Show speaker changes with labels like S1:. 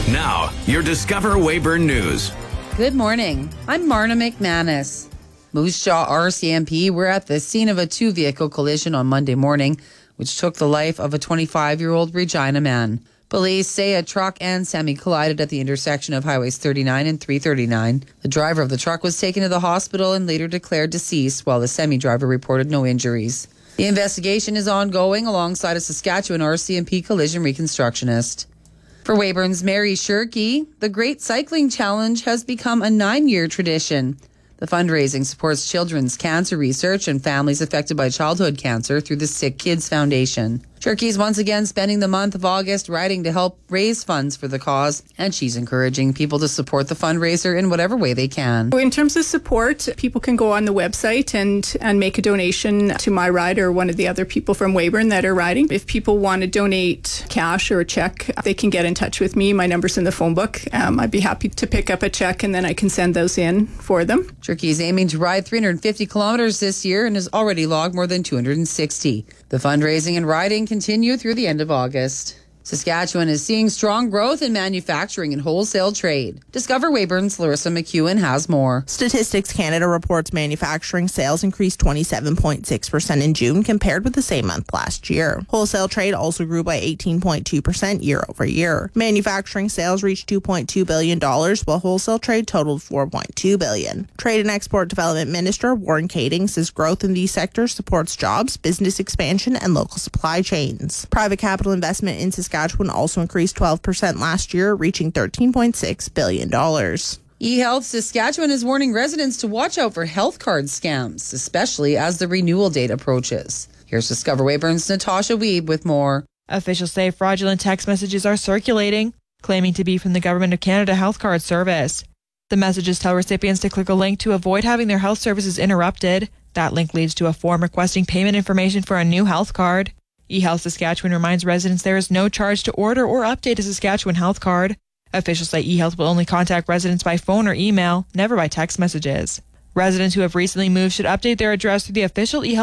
S1: Now, your Discover Weyburn News.
S2: Good morning. I'm Marna McManus. Moose Jaw RCMP were at the scene of a two-vehicle collision on Monday morning, which took the life of a 25-year-old Regina man. Police say a truck and semi collided at the intersection of Highways 39 and 339. The driver of the truck was taken to the hospital and later declared deceased, while the semi driver reported no injuries. The investigation is ongoing alongside a Saskatchewan RCMP collision reconstructionist. For Weyburn's Mary Shirky, the Great Cycling Challenge has become a 9-year tradition. The fundraising supports children's cancer research and families affected by childhood cancer through the Sick Kids Foundation. Shirky is once again spending the month of August riding to help raise funds for the cause, and she's encouraging people to support the fundraiser in whatever way they can.
S3: In terms of support, people can go on the website and make a donation to my ride or one of the other people from Weyburn that are riding. If people want to donate cash or a check, they can get in touch with me. My number's in the phone book. I'd be happy to pick up a check and then I can send those in for them.
S2: Shirky is aiming to ride 350 kilometers this year and has already logged more than 260. The fundraising and riding continue through the end of August. Saskatchewan is seeing strong growth in manufacturing and wholesale trade. Discover Weyburn's Larissa McEwen has more.
S4: Statistics Canada reports manufacturing sales increased 27.6% in June compared with the same month last year. Wholesale trade also grew by 18.2% year over year. Manufacturing sales reached $2.2 billion, while wholesale trade totaled $4.2 billion. Trade and Export Development Minister Warren Kading says growth in these sectors supports jobs, business expansion, and local supply chains. Private capital investment in Saskatchewan also increased 12% last year, reaching $13.6 billion.
S2: eHealth Saskatchewan is warning residents to watch out for health card scams, especially as the renewal date approaches. Here's Discover Weyburn's Natasha Wiebe with more.
S5: Officials say fraudulent text messages are circulating, claiming to be from the Government of Canada Health Card Service. The messages tell recipients to click a link to avoid having their health services interrupted. That link leads to a form requesting payment information for a new health card. eHealth Saskatchewan reminds residents there is no charge to order or update a Saskatchewan health card. Officials say eHealth will only contact residents by phone or email, never by text messages. Residents who have recently moved should update their address through the official eHealth